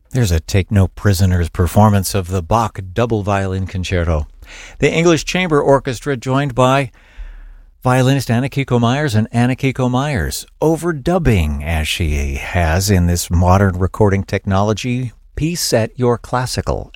There's a Take No Prisoners performance of the Bach Double Violin Concerto. The English Chamber Orchestra, joined by violinist Anna Kiko Myers, and Anna Kiko Myers overdubbing, as she has in this modern recording technology, piece at your classical